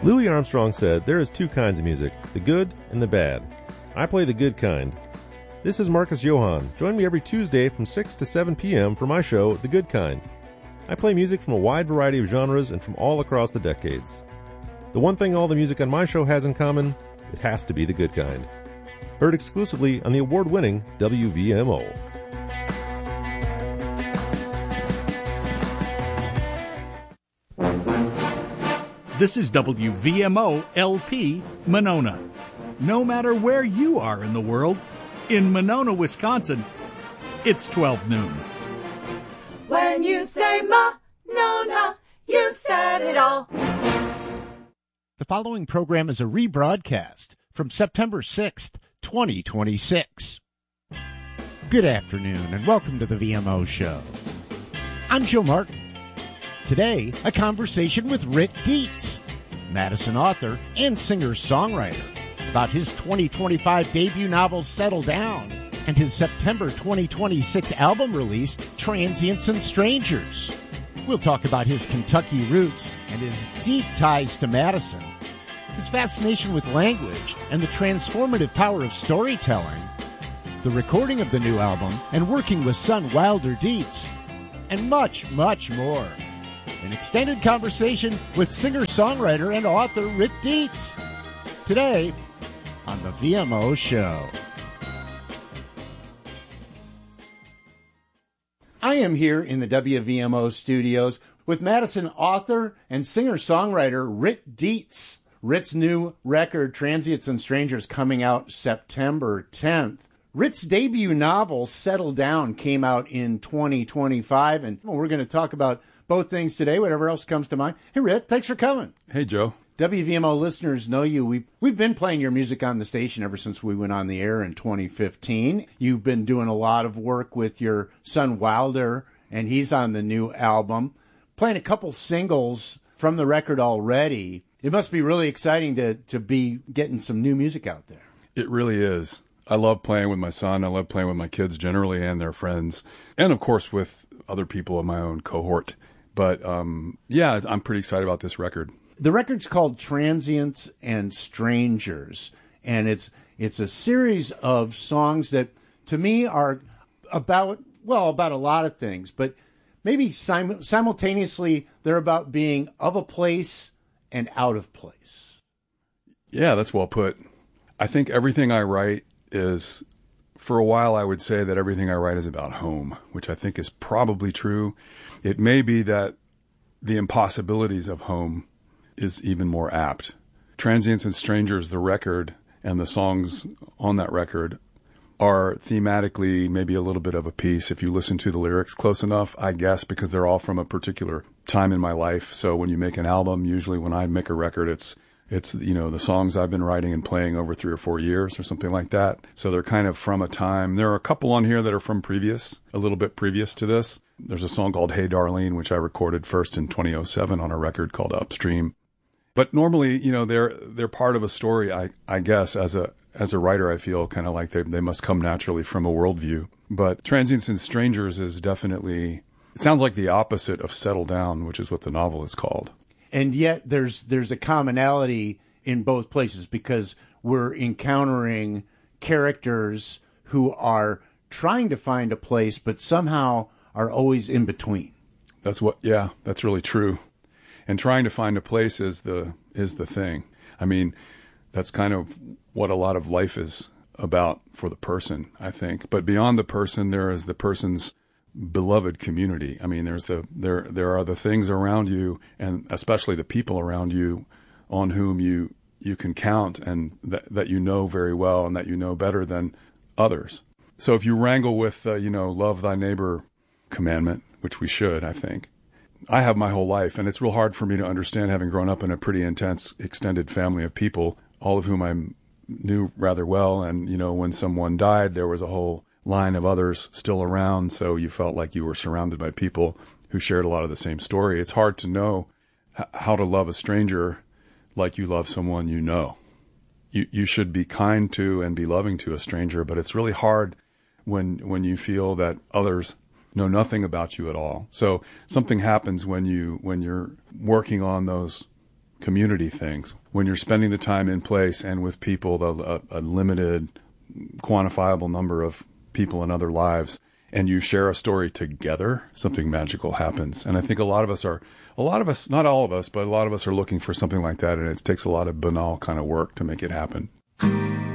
Louis Armstrong said there is two kinds of music, the good and the bad. I play the good kind. This is Marcus Johann. Join me every Tuesday from 6 to 7 p.m. for my show, The Good Kind. I play music from a wide variety of genres and from all across the decades. The one thing all the music on my show has in common, it has to be the good kind. Heard exclusively on the award-winning WVMO. This is WVMO LP Monona. No matter where you are in the world, in Monona, Wisconsin, it's 12 noon. When you say Monona, you said it all. The following program is a rebroadcast from September 6th, 2026. Good afternoon and welcome to the VMO Show. I'm Joe Martin. Today, a conversation with Rick Dietz, Madison author and singer-songwriter, about his 2025 debut novel, Settle Down, and his September 2026 album release, Transients and Strangers. We'll talk about his Kentucky roots and his deep ties to Madison, his fascination with language and the transformative power of storytelling, the recording of the new album and working with son Wilder Dietz, and much, much more. An extended conversation with singer-songwriter and author Rick Dietz. Today on the VMO Show. I am here in the WVMO studios with Madison author and singer-songwriter Rick Dietz. Rick's new record, Transients and Strangers, coming out September 10th. Rick's debut novel, Settle Down, came out in 2025, and we're going to talk about both things today, whatever else comes to mind. Hey, Rick, thanks for coming. Hey, Joe. WVMO listeners know you. We've been playing your music on the station ever since we went on the air in 2015. You've been doing a lot of work with your son Wilder, and he's on the new album. Playing a couple singles from the record already. It must be really exciting to be getting some new music out there. It really is. I love playing with my son. I love playing with my kids generally and their friends. And, of course, with other people in my own cohort. But, yeah, I'm pretty excited about this record. The record's called Transients and Strangers, and it's a series of songs that, to me, are about a lot of things, but maybe simultaneously they're about being of a place and out of place. Yeah, that's well put. I think everything I write is, for a while I would say that everything I write is about home, which I think is probably true. It may be that the impossibilities of home is even more apt. Transients and Strangers, the record, and the songs on that record are thematically maybe a little bit of a piece if you listen to the lyrics close enough, I guess, because they're all from a particular time in my life. So when you make an album, usually when I make a record, it's the songs I've been writing and playing over 3 or 4 years or something like that. So they're kind of from a time. There are a couple on here that are from a little bit previous to this. There's a song called Hey Darlene, which I recorded first in 2007 on a record called Upstream. But normally, they're part of a story, I guess, as a writer. I feel kind of like they must come naturally from a worldview. But Transients and Strangers is definitely, it sounds like the opposite of Settle Down, which is what the novel is called. And yet there's a commonality in both places because we're encountering characters who are trying to find a place, but somehow are always in between. That's really true. And trying to find a place is the thing. I mean, that's kind of what a lot of life is about for the person, I think. But beyond the person, there is the person's beloved community. I mean, there are the things around you, and especially the people around you, on whom you can count and that you know very well and that you know better than others. So if you wrangle with love thy neighbor commandment, which we should, I think. I have my whole life, and it's real hard for me to understand, having grown up in a pretty intense, extended family of people, all of whom I knew rather well. And, when someone died, there was a whole line of others still around, so you felt like you were surrounded by people who shared a lot of the same story. It's hard to know how to love a stranger like you love someone you know. You should be kind to and be loving to a stranger, but it's really hard when you feel that others know nothing about you at all. So something happens when you're working on those community things. When you're spending the time in place and with people, a limited, quantifiable number of people in other lives, and you share a story together, something magical happens. And I think not all of us, but a lot of us are looking for something like that, and it takes a lot of banal kind of work to make it happen.